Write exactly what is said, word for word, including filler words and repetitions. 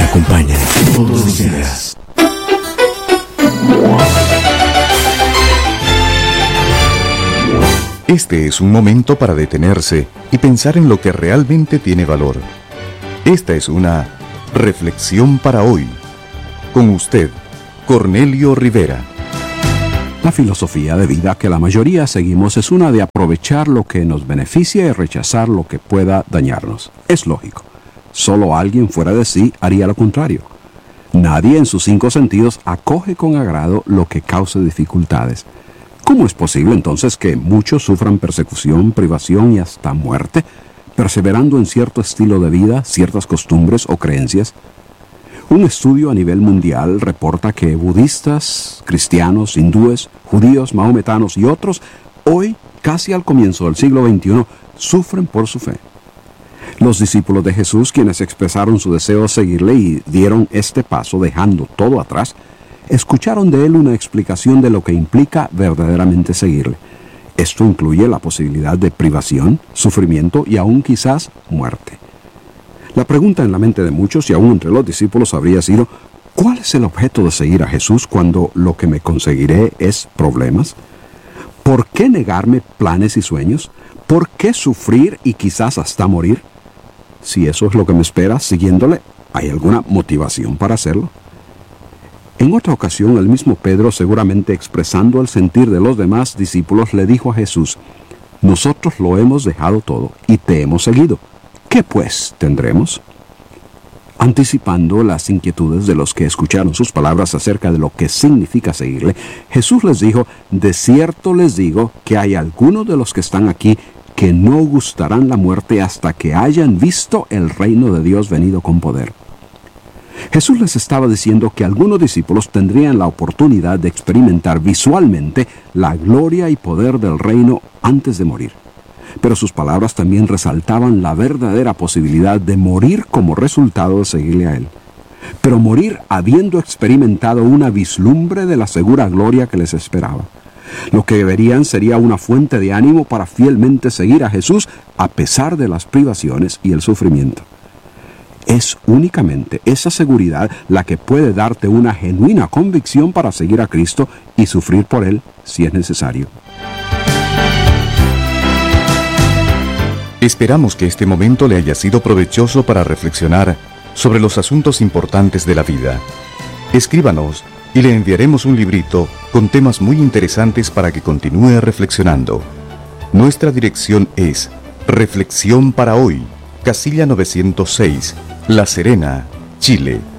acompañan todos los días. Este es un momento para detenerse y pensar en lo que realmente tiene valor. Esta es una reflexión para hoy. Con usted, Cornelio Rivera. La filosofía de vida que la mayoría seguimos es una de aprovechar lo que nos beneficia y rechazar lo que pueda dañarnos. Es lógico. Solo alguien fuera de sí haría lo contrario. Nadie en sus cinco sentidos acoge con agrado lo que cause dificultades. ¿Cómo es posible entonces que muchos sufran persecución, privación y hasta muerte, perseverando en cierto estilo de vida, ciertas costumbres o creencias? Un estudio a nivel mundial reporta que budistas, cristianos, hindúes, judíos, mahometanos y otros, hoy, casi al comienzo del siglo veintiuno, sufren por su fe. Los discípulos de Jesús, quienes expresaron su deseo de seguirle y dieron este paso dejando todo atrás, escucharon de él una explicación de lo que implica verdaderamente seguirle. Esto incluye la posibilidad de privación, sufrimiento y aún quizás muerte. La pregunta en la mente de muchos y aún entre los discípulos habría sido: ¿cuál es el objeto de seguir a Jesús cuando lo que me conseguiré es problemas? ¿Por qué negarme planes y sueños? ¿Por qué sufrir y quizás hasta morir? Si eso es lo que me espera siguiéndole, ¿hay alguna motivación para hacerlo? En otra ocasión, el mismo Pedro, seguramente expresando el sentir de los demás discípulos, le dijo a Jesús: nosotros lo hemos dejado todo y te hemos seguido. ¿Qué pues tendremos? Anticipando las inquietudes de los que escucharon sus palabras acerca de lo que significa seguirle, Jesús les dijo: de cierto les digo que hay algunos de los que están aquí que no gustarán la muerte hasta que hayan visto el reino de Dios venido con poder. Jesús les estaba diciendo que algunos discípulos tendrían la oportunidad de experimentar visualmente la gloria y poder del reino antes de morir. Pero sus palabras también resaltaban la verdadera posibilidad de morir como resultado de seguirle a Él. Pero morir habiendo experimentado una vislumbre de la segura gloria que les esperaba. Lo que verían sería una fuente de ánimo para fielmente seguir a Jesús a pesar de las privaciones y el sufrimiento. Es únicamente esa seguridad la que puede darte una genuina convicción para seguir a Cristo y sufrir por Él si es necesario. Esperamos que este momento le haya sido provechoso para reflexionar sobre los asuntos importantes de la vida. Escríbanos y le enviaremos un librito con temas muy interesantes para que continúe reflexionando. Nuestra dirección es Reflexión para Hoy, Casilla novecientos seis, La Serena, Chile.